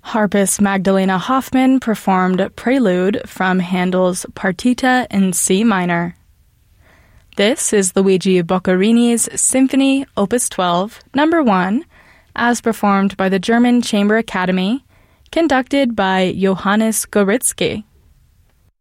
Harpist Magdalena Hoffmann performed Prelude from Handel's Partita in C minor. This is Luigi Boccherini's Symphony Opus 12, No. 1, as performed by the German Chamber Academy, conducted by Johannes Goritzky.